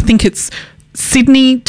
think it's Sydney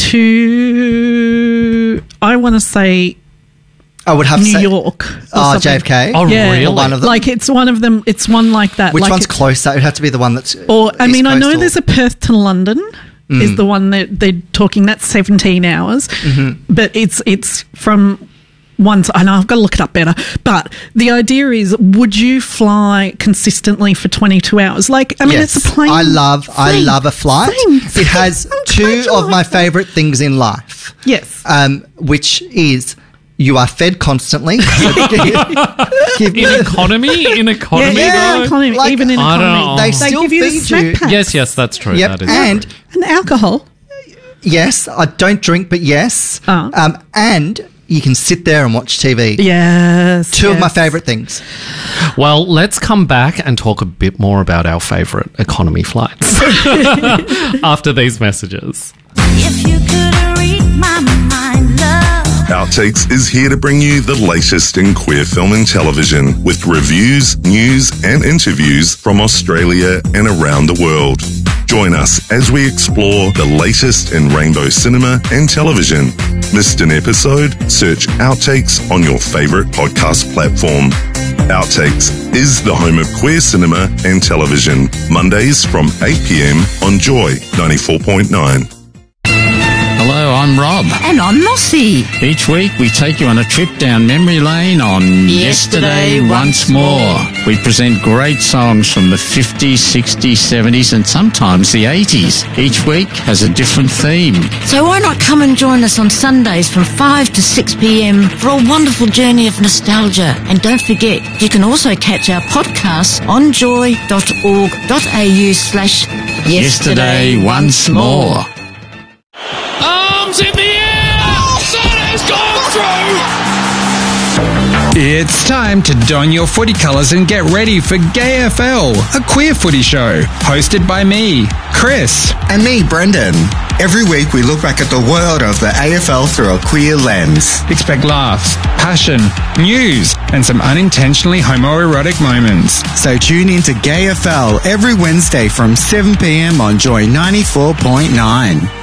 to, I want to say, I would have to New say York. JFK. Oh, really? One of them. Like it's one of them. It's one like that. Which like one's closer? It would have to be the one that's. Or I mean, I know coastal. there's a Perth to London. Is the one that they're talking. That's 17 hours, but it's from. I know I've got to look it up better, but the idea is, would you fly consistently for 22 hours? Like, I mean, Yes. it's a plane. I love a flight. Same. It has I'm two glad you of my like that. favourite things in life. Yes. Which is you are fed constantly. Give me In economy? yeah, though? economy, like, even in I don't economy. know. They They still give you the feed snack you. packs. Yes, that's true. Yep, That is and true. And alcohol. yes, I don't drink, but yes. Oh. And you can sit there and watch TV. Yes. Two of my yes. favourite things. Well, let's come back and talk a bit more about our favourite economy flights after these messages. If you could read my mind, love. Outtakes is here to bring you the latest in queer film and television with reviews, news and interviews from Australia and around the world. Join us as we explore the latest in rainbow cinema and television. Missed an episode? Search Outtakes on your favourite podcast platform. Outtakes is the home of queer cinema and television. Mondays from 8 p.m. on Joy 94.9. Hello, I'm Rob. And I'm Mossy. Each week we take you on a trip down memory lane on Yesterday Once More. We present great songs from the 50s, 60s, 70s and sometimes the 80s. Each week has a different theme. So why not come and join us on Sundays from 5 to 6 p.m. for a wonderful journey of nostalgia. And don't forget, you can also catch our podcasts on joy.org.au/Yesterday Once More. Arms in the air! Santa's gone through! It's time to don your footy colours and get ready for GayFL, a queer footy show, hosted by me, Chris. And me, Brendan. Every week we look back at the world of the AFL through a queer lens. Expect laughs, passion, news, and some unintentionally homoerotic moments. So tune in to GayFL every Wednesday from 7 p.m. on Joy 94.9.